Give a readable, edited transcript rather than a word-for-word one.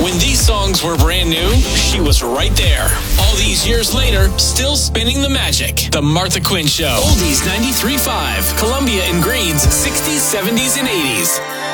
When these songs were brand new, she was right there. All these years later, still spinning the magic. The Martha Quinn Show. Oldies 93.5. Columbia and Green's 60s, 70s, and 80s.